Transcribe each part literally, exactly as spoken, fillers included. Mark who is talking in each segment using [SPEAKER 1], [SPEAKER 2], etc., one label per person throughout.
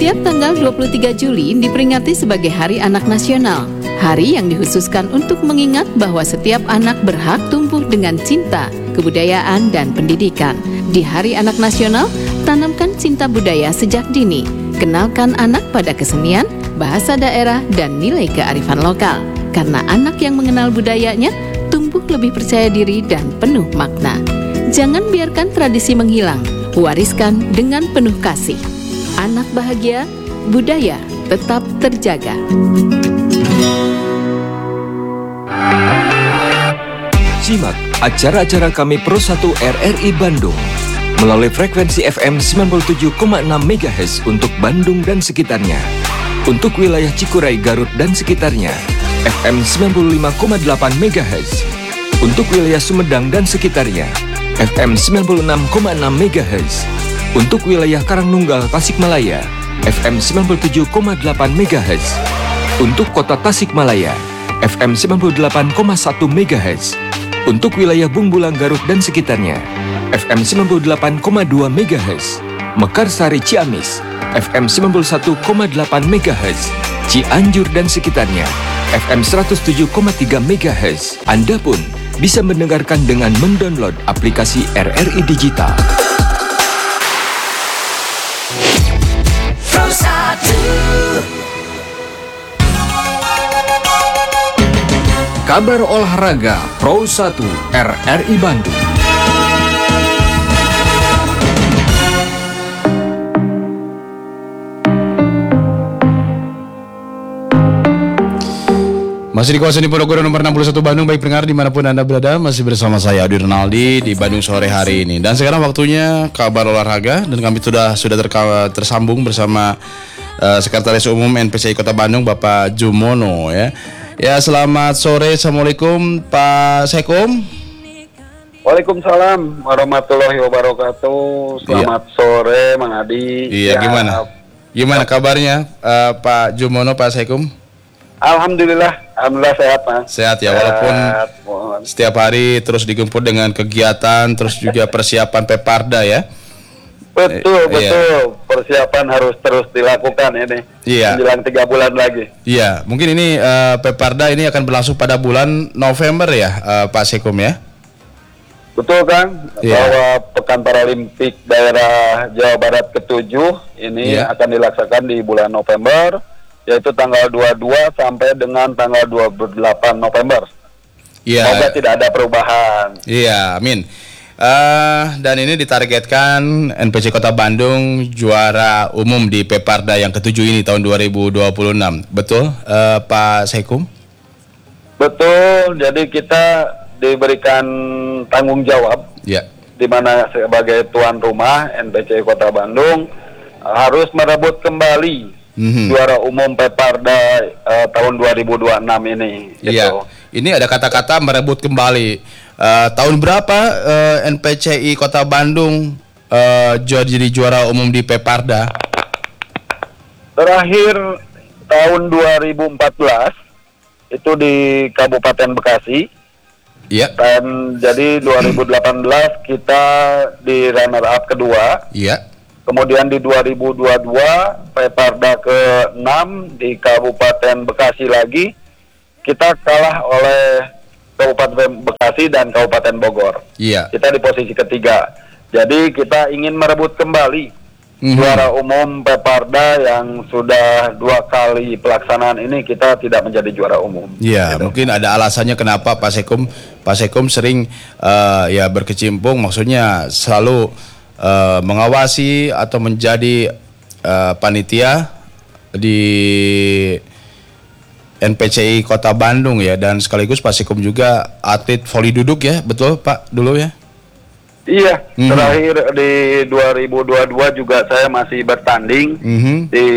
[SPEAKER 1] Setiap tanggal dua puluh tiga Juli diperingati sebagai Hari Anak Nasional. Hari yang dikhususkan untuk mengingat bahwa setiap anak berhak tumbuh dengan cinta, kebudayaan, dan pendidikan. Di Hari Anak Nasional, tanamkan cinta budaya sejak dini. Kenalkan anak pada kesenian, bahasa daerah, dan nilai kearifan lokal. Karena anak yang mengenal budayanya, tumbuh lebih percaya diri dan penuh makna. Jangan biarkan tradisi menghilang, wariskan dengan penuh kasih. Anak bahagia, budaya tetap terjaga.
[SPEAKER 2] Simak acara-acara kami Pro satu R R I Bandung melalui frekuensi F M sembilan puluh tujuh koma enam megahertz untuk Bandung dan sekitarnya. Untuk wilayah Cikuray, Garut dan sekitarnya, F M sembilan puluh lima koma delapan megahertz. Untuk wilayah Sumedang dan sekitarnya, F M sembilan puluh enam koma enam megahertz. Untuk wilayah Karangnunggal, Tasikmalaya, F M sembilan puluh tujuh koma delapan megahertz. Untuk kota Tasikmalaya, F M sembilan puluh delapan koma satu megahertz. Untuk wilayah Bungbulang, Garut dan sekitarnya, F M sembilan puluh delapan koma dua megahertz. Mekarsari, Ciamis, F M sembilan puluh satu koma delapan megahertz. Cianjur dan sekitarnya, F M seratus tujuh koma tiga megahertz. Anda pun bisa mendengarkan dengan mendownload aplikasi R R I Digital. Pro satu. Kabar olahraga Pro satu R R I Bandung.
[SPEAKER 3] Masih di kawasan Diponegoro nomor enam puluh satu Bandung. Baik pendengar dimanapun Anda berada, masih bersama saya Adi Ronaldi di Bandung sore hari ini. Dan sekarang waktunya kabar olahraga, dan kami sudah sudah terka, tersambung bersama uh, Sekretaris Umum N P C I Kota Bandung, Bapak Jumono ya. Ya, selamat sore. Assalamualaikum Pak Sekom.
[SPEAKER 4] Waalaikumsalam warahmatullahi wabarakatuh. Selamat iya. sore Mang Adi.
[SPEAKER 3] Iya, ya. gimana? Gimana kabarnya uh, Pak Jumono, Pak Sekom?
[SPEAKER 4] Alhamdulillah, alhamdulillah sehat Mas.
[SPEAKER 3] Sehat ya, walaupun sehat, setiap hari terus digempur dengan kegiatan, terus juga persiapan Peparda ya.
[SPEAKER 4] Betul,
[SPEAKER 3] eh,
[SPEAKER 4] betul.
[SPEAKER 3] Iya.
[SPEAKER 4] Persiapan harus terus dilakukan ini.
[SPEAKER 3] Iya.
[SPEAKER 4] Menjelang tiga bulan lagi.
[SPEAKER 3] Iya, mungkin ini uh, Peparda ini akan berlangsung pada bulan November ya, uh, Pak Sekom ya.
[SPEAKER 4] Betul kan, iya. Bahwa Pekan Paralimpik Daerah Jawa Barat ketujuh ini iya. akan dilaksanakan di bulan November, yaitu tanggal dua puluh dua sampai dengan tanggal dua puluh delapan November.
[SPEAKER 3] Iya.
[SPEAKER 4] Semoga tidak ada perubahan.
[SPEAKER 3] Iya, amin. Uh, dan ini ditargetkan N P C Kota Bandung juara umum di Peparda yang ketujuh ini tahun dua ribu dua puluh enam. Betul, uh, Pak Sekom?
[SPEAKER 4] Betul. Jadi kita diberikan tanggung jawab,
[SPEAKER 3] ya.
[SPEAKER 4] di mana sebagai tuan rumah N P C Kota Bandung harus merebut kembali mm-hmm. juara umum Peparda uh, tahun dua ribu dua puluh enam ini.
[SPEAKER 3] Iya.
[SPEAKER 4] Gitu.
[SPEAKER 3] Ini ada kata-kata merebut kembali. Uh, tahun berapa uh, N P C I Kota Bandung uh, jadi juara umum di Peparda?
[SPEAKER 4] Terakhir tahun dua ribu empat belas itu di Kabupaten Bekasi.
[SPEAKER 3] Iya.
[SPEAKER 4] Dan jadi dua ribu delapan belas kita di runner up kedua.
[SPEAKER 3] Iya.
[SPEAKER 4] Kemudian di dua ribu dua puluh dua Peparda ke enam di Kabupaten Bekasi lagi. Kita kalah oleh Kabupaten Bekasi dan Kabupaten Bogor.
[SPEAKER 3] Iya.
[SPEAKER 4] Kita di posisi ketiga. Jadi kita ingin merebut kembali mm-hmm. juara umum Peparda yang sudah dua kali pelaksanaan ini kita tidak menjadi juara umum.
[SPEAKER 3] Iya,
[SPEAKER 4] gitu.
[SPEAKER 3] Mungkin ada alasannya kenapa Pak Sekom Pak Sekom sering uh, ya berkecimpung, maksudnya selalu uh, mengawasi atau menjadi uh, panitia di N P C I Kota Bandung ya, dan sekaligus Pak Sekom juga atlet voli duduk ya, betul Pak dulu ya?
[SPEAKER 4] Iya, mm-hmm. terakhir di dua ribu dua puluh dua juga saya masih bertanding mm-hmm. di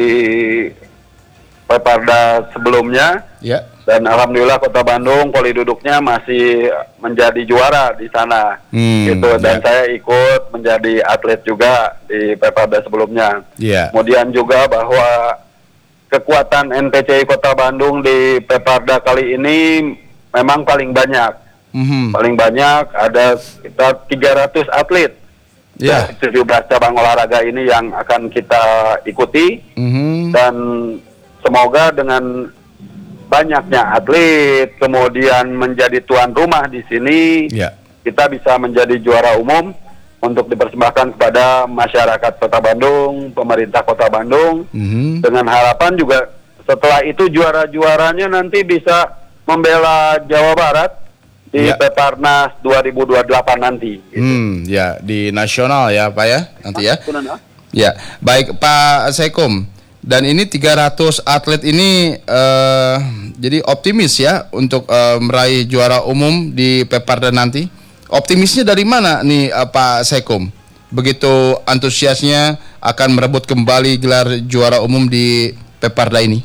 [SPEAKER 4] Peparda sebelumnya. Ya. Dan alhamdulillah Kota Bandung voli duduknya masih menjadi juara di sana. Mm, gitu dan ya. Saya ikut menjadi atlet juga di Peparda sebelumnya. Ya. Kemudian juga bahwa kekuatan N P C I Kota Bandung di Peparda kali ini memang paling banyak. Mm-hmm. Paling banyak ada sekitar tiga ratus atlet
[SPEAKER 3] Yeah.
[SPEAKER 4] tujuh belas cabang olahraga ini yang akan kita ikuti.
[SPEAKER 3] Mm-hmm.
[SPEAKER 4] Dan semoga dengan banyaknya atlet, kemudian menjadi tuan rumah di sini,
[SPEAKER 3] yeah.
[SPEAKER 4] kita bisa menjadi juara umum untuk dipersembahkan kepada masyarakat Kota Bandung, pemerintah Kota Bandung,
[SPEAKER 3] mm-hmm.
[SPEAKER 4] dengan harapan juga setelah itu juara-juaranya nanti bisa membela Jawa Barat di
[SPEAKER 3] ya.
[SPEAKER 4] Peparnas dua ribu dua puluh delapan nanti. Gitu.
[SPEAKER 3] Hmm, ya di nasional ya Pak ya nanti ya.
[SPEAKER 4] Hah?
[SPEAKER 3] Ya, baik Pak Sekom. Dan ini tiga ratus atlet ini uh, jadi optimis ya untuk uh, meraih juara umum di Peparda nanti. Optimisnya dari mana nih uh, Pak Sekom? Begitu antusiasnya akan merebut kembali gelar juara umum di Peparda ini.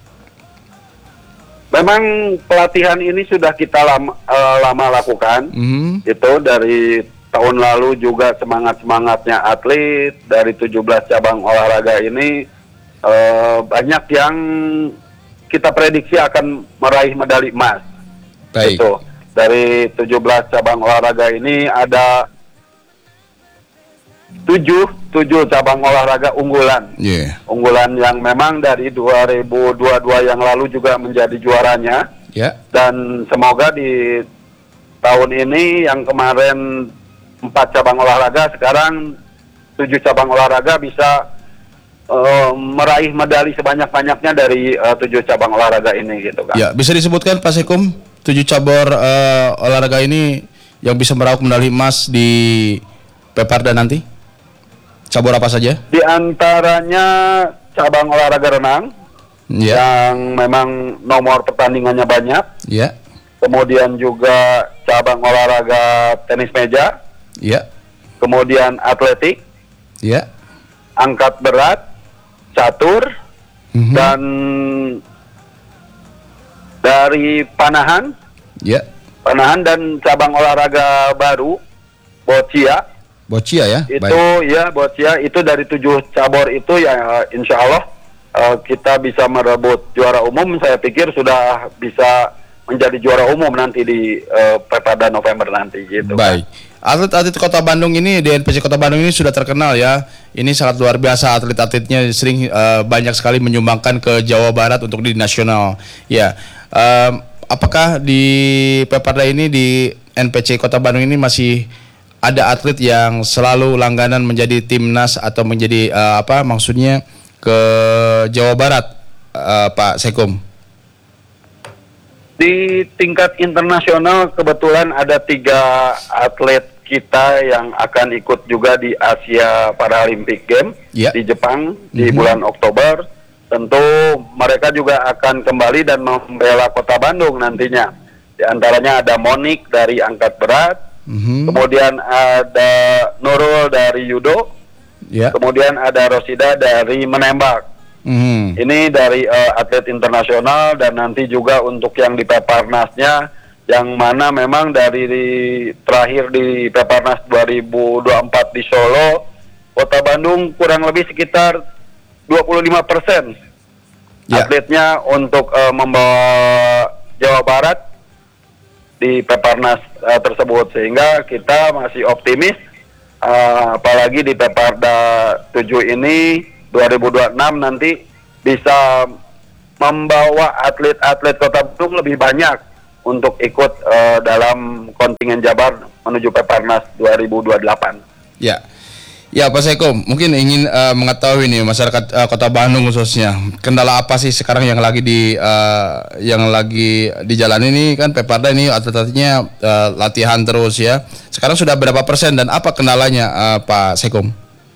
[SPEAKER 4] Memang pelatihan ini sudah kita lama, uh, lama lakukan,
[SPEAKER 3] mm-hmm.
[SPEAKER 4] itu dari tahun lalu juga semangat-semangatnya atlet, dari tujuh belas cabang olahraga ini uh, banyak yang kita prediksi akan meraih medali emas.
[SPEAKER 3] Baik.
[SPEAKER 4] Itu dari tujuh belas cabang olahraga ini ada tujuh tujuh cabang olahraga unggulan,
[SPEAKER 3] yeah.
[SPEAKER 4] unggulan yang memang dari dua ribu dua puluh dua yang lalu juga menjadi juaranya,
[SPEAKER 3] yeah.
[SPEAKER 4] dan semoga di tahun ini yang kemarin empat cabang olahraga, sekarang tujuh cabang olahraga bisa uh, meraih medali sebanyak-banyaknya dari uh, tujuh cabang olahraga ini, gitu kan?
[SPEAKER 3] Ya, bisa disebutkan Pak Sekom tujuh cabur uh, olahraga ini yang bisa meraup medali emas di Peparda nanti? Cabur apa saja?
[SPEAKER 4] Di antaranya cabang olahraga renang,
[SPEAKER 3] yeah.
[SPEAKER 4] yang memang nomor pertandingannya banyak.
[SPEAKER 3] Yeah.
[SPEAKER 4] Kemudian juga cabang olahraga tenis meja.
[SPEAKER 3] Yeah.
[SPEAKER 4] Kemudian atletik.
[SPEAKER 3] Yeah.
[SPEAKER 4] Angkat berat, catur,
[SPEAKER 3] mm-hmm.
[SPEAKER 4] dan dari panahan.
[SPEAKER 3] Yeah.
[SPEAKER 4] Panahan dan cabang olahraga baru, boccia.
[SPEAKER 3] Boccia ya?
[SPEAKER 4] Itu
[SPEAKER 3] baik.
[SPEAKER 4] ya boccia itu dari tujuh cabur itu ya insya Allah uh, kita bisa merebut juara umum. Saya pikir sudah bisa menjadi juara umum nanti di uh, Peparda November nanti gitu.
[SPEAKER 3] Baik. Atlet-atlet Kota Bandung ini di N P C Kota Bandung ini sudah terkenal ya. Ini sangat luar biasa, atlet-atletnya sering uh, banyak sekali menyumbangkan ke Jawa Barat untuk di nasional. Ya. Um, apakah di Peparda ini di N P C Kota Bandung ini masih ada atlet yang selalu langganan menjadi timnas atau menjadi uh, apa maksudnya ke Jawa Barat, uh, Pak Sekom?
[SPEAKER 4] Di tingkat internasional kebetulan ada tiga atlet kita yang akan ikut juga di Asia Paralympic Games
[SPEAKER 3] yeah.
[SPEAKER 4] di Jepang di
[SPEAKER 3] mm-hmm.
[SPEAKER 4] bulan Oktober. Tentu mereka juga akan kembali dan membela Kota Bandung nantinya. Di antaranya ada Monik dari angkat berat.
[SPEAKER 3] Mm-hmm.
[SPEAKER 4] Kemudian ada Nurul dari judo,
[SPEAKER 3] yeah.
[SPEAKER 4] kemudian ada Rosida dari menembak.
[SPEAKER 3] Mm-hmm.
[SPEAKER 4] Ini dari uh, atlet internasional, dan nanti juga untuk yang di Peparnasnya, yang mana memang dari di, terakhir di Peparnas dua ribu dua puluh empat di Solo, Kota Bandung kurang lebih sekitar dua puluh lima persen yeah. atletnya untuk uh, membawa Jawa Barat di Peparnas uh, tersebut, sehingga kita masih optimis uh, apalagi di Peparda tujuh ini dua ribu dua puluh enam nanti bisa membawa atlet-atlet Kota Bandung lebih banyak untuk ikut uh, dalam kontingen Jabar menuju Peparnas dua ribu dua puluh delapan.
[SPEAKER 3] Ya. Ya Pak Sekom, mungkin ingin uh, mengetahui nih masyarakat uh, Kota Bandung khususnya, kendala apa sih sekarang yang lagi di uh, yang lagi di jalan ini kan Peparda ini atlet-atletnya uh, latihan terus ya. Sekarang sudah berapa persen dan apa kendalanya uh, Pak Sekom?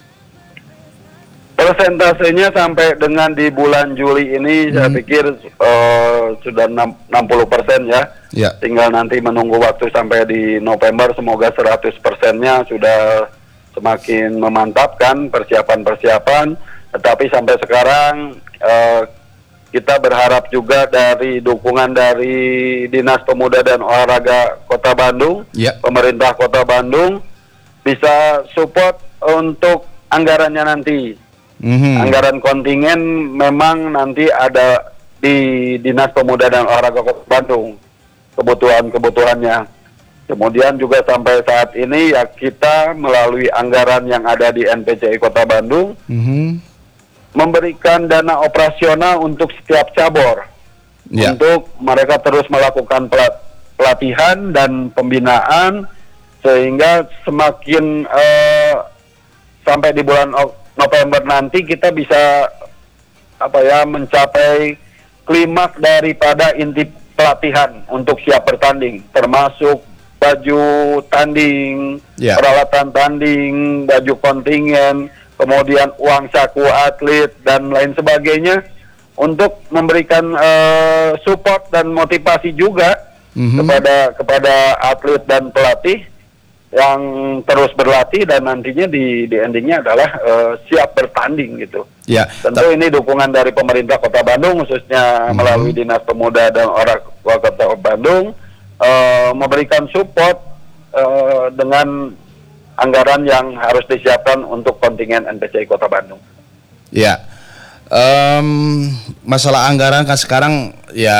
[SPEAKER 4] Persentasenya sampai dengan di bulan Juli ini hmm. saya pikir uh, sudah enam puluh persen ya.
[SPEAKER 3] Ya. Tinggal
[SPEAKER 4] nanti menunggu waktu sampai di November, semoga seratus persennya sudah semakin memantapkan persiapan-persiapan. Tetapi sampai sekarang uh, kita berharap juga dari dukungan dari Dinas Pemuda dan Olahraga Kota Bandung,
[SPEAKER 3] ya.
[SPEAKER 4] pemerintah Kota Bandung bisa support untuk anggarannya nanti. Mm-hmm. Anggaran kontingen memang nanti ada di Dinas Pemuda dan Olahraga Kota Bandung kebutuhan-kebutuhannya. Kemudian juga sampai saat ini ya kita melalui anggaran yang ada di N P C I Kota Bandung
[SPEAKER 3] mm-hmm.
[SPEAKER 4] memberikan dana operasional untuk setiap cabur yeah. untuk mereka terus melakukan pelat- pelatihan dan pembinaan sehingga semakin uh, sampai di bulan November nanti kita bisa apa ya mencapai klimaks daripada inti pelatihan untuk siap bertanding, termasuk baju tanding, yeah. peralatan tanding, baju kontingen, kemudian uang saku atlet dan lain sebagainya untuk memberikan uh, support dan motivasi juga mm-hmm. kepada kepada atlet dan pelatih yang terus berlatih dan nantinya di di endingnya adalah uh, siap bertanding gitu.
[SPEAKER 3] Ya.
[SPEAKER 4] Tentu T- ini dukungan dari pemerintah Kota Bandung khususnya mm-hmm. melalui Dinas Pemuda dan Orang Tua Kota Bandung. Uh, memberikan support uh, dengan anggaran yang harus disiapkan untuk kontingen N P C I Kota Bandung.
[SPEAKER 3] Ya, um, masalah anggaran kan sekarang ya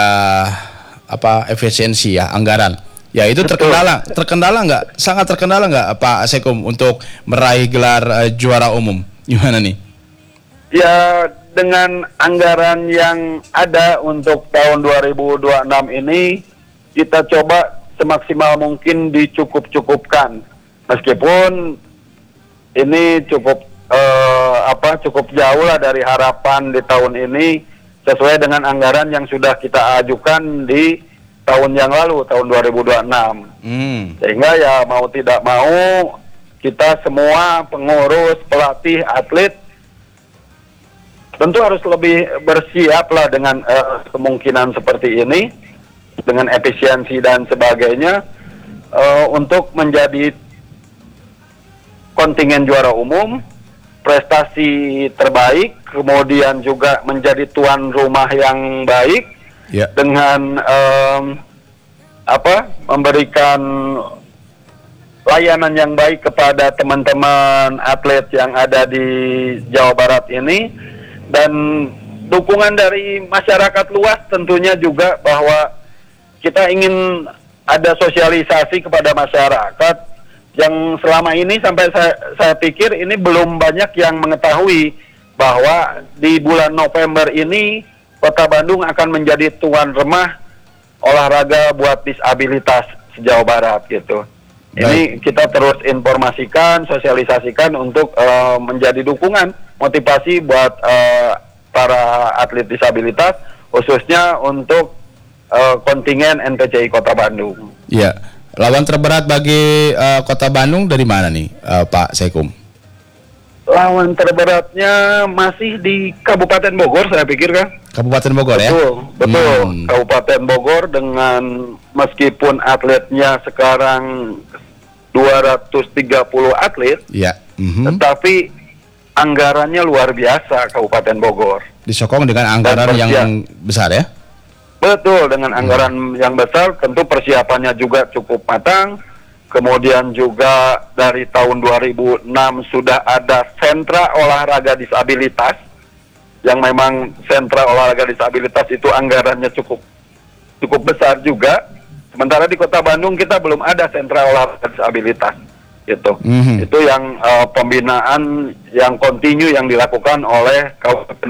[SPEAKER 3] apa efisiensi ya anggaran. Ya itu Betul. terkendala, terkendala nggak? Sangat terkendala nggak Pak Sekum untuk meraih gelar uh, juara umum? Gimana nih?
[SPEAKER 4] Ya dengan anggaran yang ada untuk tahun dua ribu dua puluh enam ini kita coba semaksimal mungkin dicukup-cukupkan, meskipun ini cukup eh, apa cukup jauh lah dari harapan di tahun ini sesuai dengan anggaran yang sudah kita ajukan di tahun yang lalu tahun dua ribu dua puluh enam. Hmm. Sehingga ya mau tidak mau kita semua pengurus, pelatih, atlet tentu harus lebih bersiap lah dengan eh, kemungkinan seperti ini. Dengan efisiensi dan sebagainya uh, untuk menjadi kontingen juara umum, prestasi terbaik, kemudian juga menjadi tuan rumah yang baik yeah. dengan um, apa memberikan layanan yang baik kepada teman-teman atlet yang ada di Jawa Barat ini dan dukungan dari masyarakat luas tentunya juga bahwa kita ingin ada sosialisasi kepada masyarakat yang selama ini sampai saya, saya pikir ini belum banyak yang mengetahui bahwa di bulan November ini Kota Bandung akan menjadi tuan rumah olahraga buat disabilitas se-Jawa Barat gitu. Baik. Ini kita terus informasikan, sosialisasikan untuk uh, menjadi dukungan, motivasi buat uh, para atlet disabilitas khususnya untuk Uh, kontingen N P C I Kota Bandung.
[SPEAKER 3] Iya, lawan terberat bagi uh, Kota Bandung dari mana nih, uh, Pak Sekum?
[SPEAKER 4] Lawan terberatnya masih di Kabupaten Bogor, saya pikir kan.
[SPEAKER 3] Kabupaten Bogor
[SPEAKER 4] betul,
[SPEAKER 3] ya?
[SPEAKER 4] Betul, betul.
[SPEAKER 3] Hmm.
[SPEAKER 4] Kabupaten Bogor dengan meskipun atletnya sekarang dua ratus tiga puluh atlet,
[SPEAKER 3] ya. Mm-hmm.
[SPEAKER 4] tetapi anggarannya luar biasa Kabupaten Bogor.
[SPEAKER 3] Disokong dengan anggaran yang besar ya?
[SPEAKER 4] Betul, dengan anggaran hmm. yang besar, tentu persiapannya juga cukup matang. Kemudian juga dari tahun dua ribu enam sudah ada sentra olahraga disabilitas, yang memang sentra olahraga disabilitas itu anggarannya cukup cukup besar juga. Sementara di Kota Bandung kita belum ada sentra olahraga disabilitas. Gitu. Hmm. Itu yang uh, pembinaan yang kontinu yang dilakukan oleh Kabupaten